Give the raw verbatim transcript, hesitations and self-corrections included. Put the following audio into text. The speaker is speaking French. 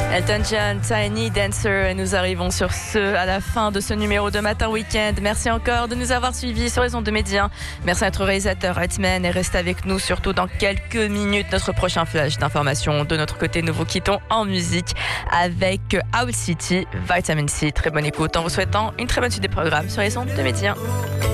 Elton John, Tiny Dancer, et nous arrivons sur ce à la fin de ce numéro de Matin Week-end. Merci encore de nous avoir suivis sur les ondes de Média. Merci à notre réalisateur Hetman et restez avec nous surtout dans quelques minutes notre prochain flash d'information. De notre côté, nous vous quittons en musique avec Owl City, Vitamin C. Très bonne écoute en vous souhaitant une très bonne suite des programmes sur les ondes de Média.